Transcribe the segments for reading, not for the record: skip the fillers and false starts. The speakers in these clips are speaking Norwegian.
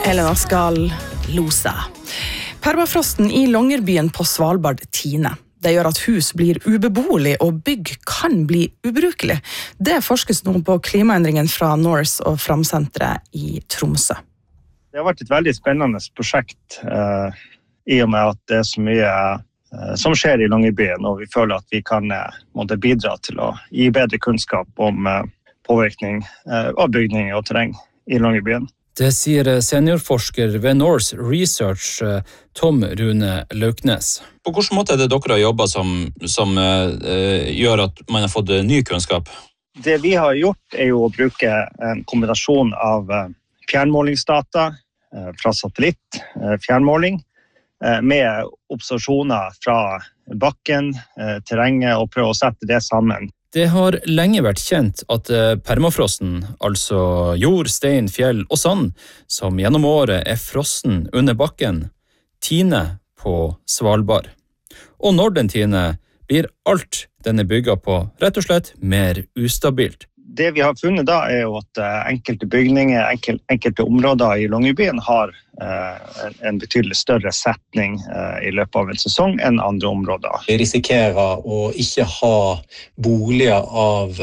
Helena skal lose. Permafrosten I Longyearbyen på Svalbard tiner. Det gjør at hus blir ubeboelig og bygg kan bli ubrukelig. Det forskes nå på klimaendringen fra Norse og Framsenteret I Tromsø. Det har vært et veldig spennende prosjekt I og med at det så mye som skjer I Longyearbyen, og vi føler at vi kan bidra til å gi bedre kunnskap om påvirkning av bygninger og terreng I Longyearbyen. Det sier seniorforsker ved Norse Research, Tom Rune Lauknes. På hvilken måte det dere har jobbet som gjør at man har fått ny kunnskap? Det vi har gjort jo å bruke en kombinasjon av fjernmålingsdata fra satellitt, fjernmåling, med observasjoner fra bakken, terrenget, og prøve å sette det sammen. Det har lenge vært kjent at permafrosten, altså jord, stein, fjell og sand, som gjennom året frossen under bakken, tiner på Svalbard. Og når den tiner, blir alt den bygget på rett og slett mer ustabilt. Det vi har funnet da jo at enkelte bygninger, enkelte områder I Longyearbyen har en betydelig større setning I løpet av en sesong enn andre områder. Vi risikerer å ikke ha boliger av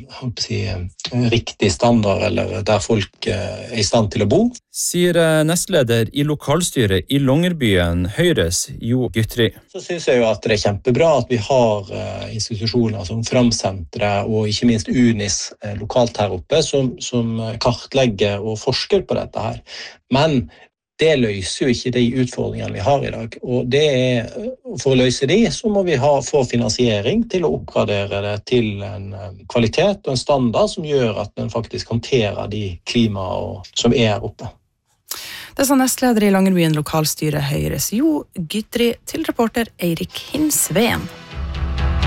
riktig standard, eller der folk I stand til å bo. Sier nestleder I lokalstyret I Longyearbyen, Høyres Jo Gytri. Så synes jeg jo at det kjempebra at vi har institusjoner som Framsenteret og ikke minst UNIS lokalt her oppe som kartlegger og forsker på dette her. Men det løser jo ikke de utfordringene vi har I dag. Og for å løse de, så må vi få finansiering til å oppgradere det til en kvalitet og en standard som gjør at den faktisk håndterer de klimaer som her oppe. Det sa nestleder I Longyearbyen lokalstyre Høyres Jo Gytri til reporter Eirik Hinsveen.